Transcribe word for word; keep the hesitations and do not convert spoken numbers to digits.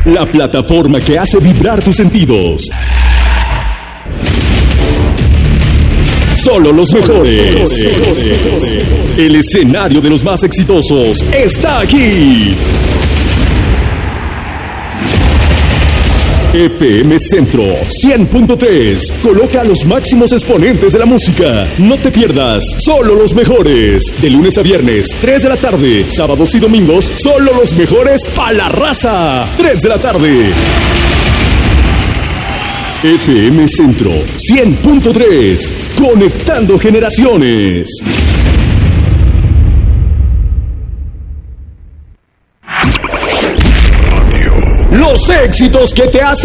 La plataforma que hace vibrar tus sentidos. Solo los mejores. El escenario de los más exitosos está aquí. F M Centro cien punto tres. Coloca a los máximos exponentes de la música. No te pierdas Solo los mejores. De lunes a viernes, tres de la tarde. Sábados y domingos, solo los mejores pa' la raza. tres de la tarde. F M Centro cien punto tres. Conectando generaciones. Los éxitos que te hacen